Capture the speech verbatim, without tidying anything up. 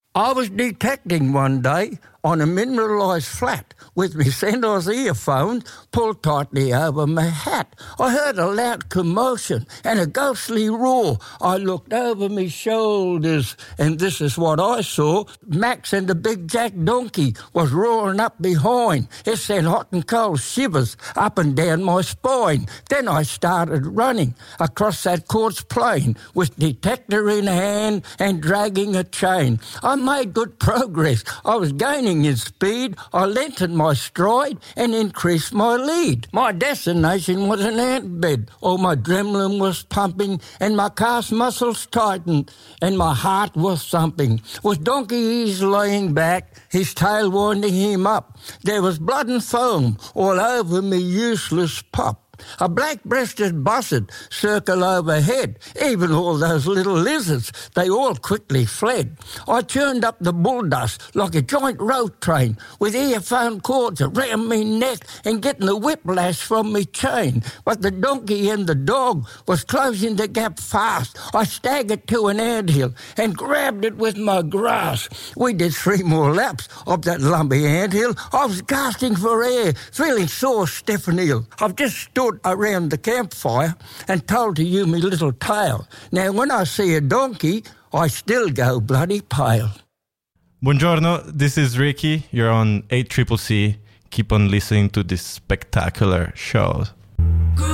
I was detecting one day on a mineralised flat with my Sandoz earphones pulled tightly over my hat. I heard a loud commotion and a ghostly roar. I looked over my shoulders and this is what I saw. Max and the big Jack donkey was roaring up behind. It sent hot and cold shivers up and down my spine. Then I started running across that quartz plain with detector in hand and dragging a chain. I made good progress. I was gaining in speed. I lengthened my stride and increased my lead. My destination was an ant bed. All my adrenaline was pumping and my calf muscles tightened and my heart was thumping. With Donkey Ease laying back, his tail winding him up, there was blood and foam all over me useless pup. A black-breasted buzzard circled overhead. Even all those little lizards, they all quickly fled. I churned up the bull dust like a joint road train with earphone cords around me neck and getting the whiplash from me chain. But the donkey and the dog was closing the gap fast. I staggered to an anthill and grabbed it with my grasp. We did three more laps of that lumpy anthill. I was gasping for air, feeling sore, stiff and ill. I've just stood around the campfire and told to you me little tale. Now, when I see a donkey, I still go bloody pale. Buongiorno, this is Ricky. You're on eight C C C. Keep on listening to this spectacular show.